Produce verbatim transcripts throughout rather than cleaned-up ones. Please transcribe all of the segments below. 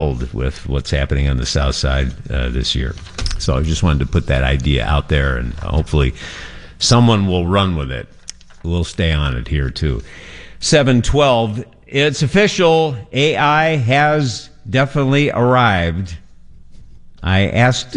with what's happening on the south side uh, this year. So I just wanted to put that idea out there, and hopefully someone will run with it. We'll stay on it here, too. seven twelve, it's official. A I has definitely arrived. I asked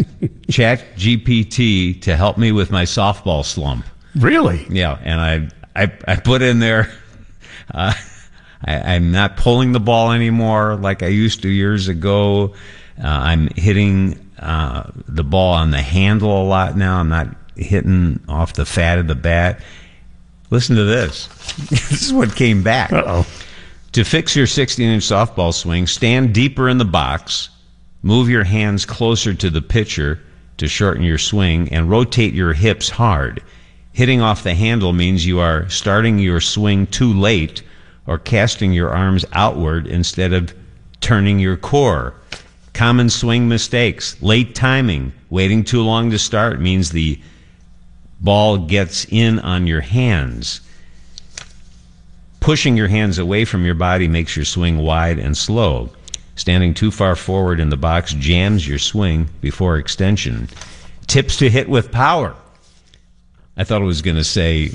ChatGPT to help me with my softball slump. Really? Yeah, and I I, I put in there... Uh, I, I'm not pulling the ball anymore like I used to years ago. Uh, I'm hitting uh, the ball on the handle a lot now. I'm not hitting off the fat of the bat. Listen to this. This is what came back. Uh-oh. To fix your sixteen-inch softball swing, stand deeper in the box, move your hands closer to the pitcher to shorten your swing, and rotate your hips hard. Hitting off the handle means you are starting your swing too late or casting your arms outward instead of turning your core. Common swing mistakes. Late timing. Waiting too long to start means the ball gets in on your hands. Pushing your hands away from your body makes your swing wide and slow. Standing too far forward in the box jams your swing before extension. Tips to hit with power. I thought it was going to say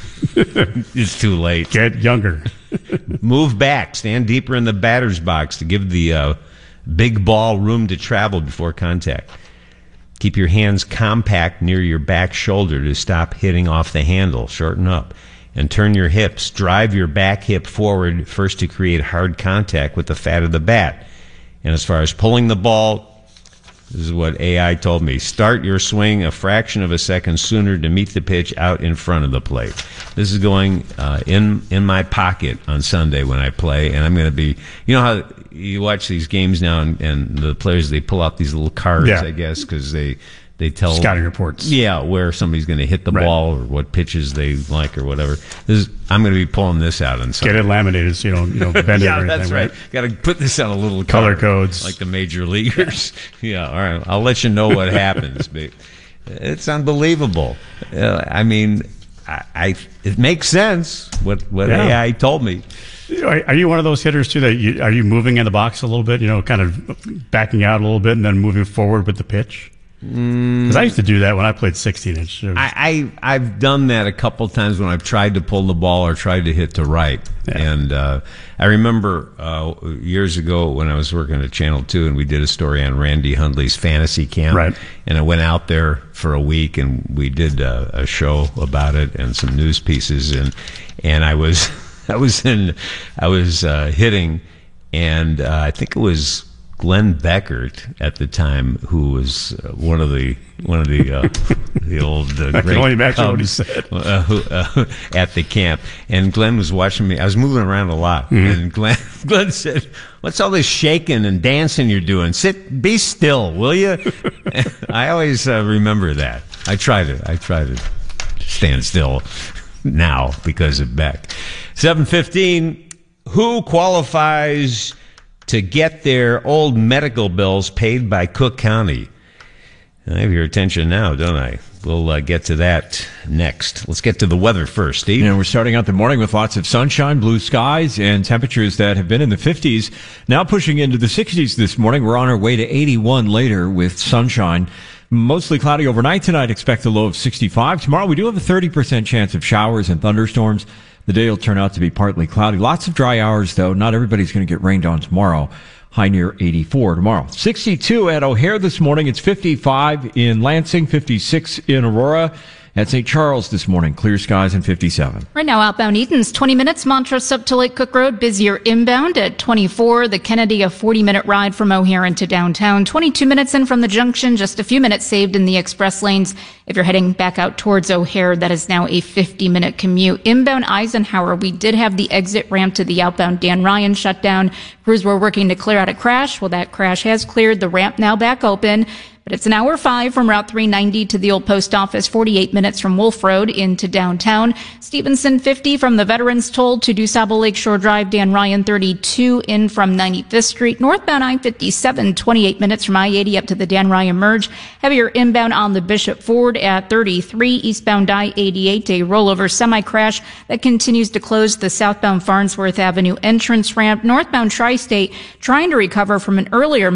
it's too late. Get younger. Move back. Stand deeper in the batter's box to give the uh, big ball room to travel before contact. Keep your hands compact near your back shoulder to stop hitting off the handle. Shorten up. And turn your hips. Drive your back hip forward first to create hard contact with the fat of the bat. And as far as pulling the ball, this is what A I told me. Start your swing a fraction of a second sooner to meet the pitch out in front of the plate. This is going uh, in in my pocket on Sunday when I play, and I'm going to be, you know how you watch these games now, and, and the players, they pull out these little cards, yeah. I guess, because they, they tell... Scouting reports. Yeah, where somebody's going to hit the right. ball or what pitches they like or whatever. This is, I'm going to be pulling this out on Sunday. Get it laminated so you don't, you know, bend yeah, it or anything. that's right. right? Got to put this on a little color card, codes. like the major leaguers. yeah, all right. I'll let you know what happens. But it's unbelievable. Uh, I mean, I, I it makes sense what, what yeah. A I told me. Are you one of those hitters, too, that you, are you moving in the box a little bit, you know, kind of backing out a little bit and then moving forward with the pitch? Because mm. I used to do that when I played sixteen-inch. Was... I, I, I've done that a couple times when I've tried to pull the ball or tried to hit to right. Yeah. And uh, I remember uh, years ago when I was working at Channel two and we did a story on Randy Hundley's fantasy camp. Right. And I went out there for a week and we did a, a show about it and some news pieces. And, and I was... I was in, I was uh, hitting, and uh, I think it was Glenn Beckert at the time, who was uh, one of the one of the uh, the old uh, I great can only imagine Cubs, what he said uh, who, uh, at the camp. And Glenn was watching me. I was moving around a lot, mm-hmm. and Glenn Glenn said, "What's all this shaking and dancing you're doing? Sit, be still, will you?" I always uh, remember that. I try to I try to stand still now because of Beck. seven fifteen, who qualifies to get their old medical bills paid by Cook County? I have your attention now, don't I? We'll uh, get to that next. Let's get to the weather first, Steve. Yeah, we're starting out the morning with lots of sunshine, blue skies, and temperatures that have been in the fifties. Now pushing into the sixties this morning. We're on our way to eighty-one later with sunshine. Mostly cloudy overnight tonight. Expect a low of sixty-five. Tomorrow we do have a thirty percent chance of showers and thunderstorms. The day will turn out to be partly cloudy. Lots of dry hours, though. Not everybody's going to get rained on tomorrow. High near eighty-four tomorrow. sixty-two at O'Hare this morning. It's fifty-five in Lansing, fifty-six in Aurora. At Saint Charles this morning, clear skies and fifty-seven. Right now, outbound Eaton's twenty minutes. Montrose up to Lake Cook Road, busier inbound at twenty-four. The Kennedy, a forty-minute ride from O'Hare into downtown. twenty-two minutes in from the junction, just a few minutes saved in the express lanes. If you're heading back out towards O'Hare, that is now a fifty-minute commute. Inbound Eisenhower, we did have the exit ramp to the outbound Dan Ryan shut down. Crews were working to clear out a crash. Well, that crash has cleared. The ramp now back open. But it's an hour five from Route three ninety to the old post office, forty-eight minutes from Wolf Road into downtown. Stevenson fifty from the Veterans Toll to DuSable Lakeshore Drive. Dan Ryan thirty-two in from ninety-fifth Street. Northbound I fifty-seven, twenty-eight minutes from I eighty up to the Dan Ryan merge. Heavier inbound on the Bishop Ford at thirty-three. Eastbound I eighty-eight, a rollover semi-crash that continues to close the southbound Farnsworth Avenue entrance ramp. Northbound Tri-State trying to recover from an earlier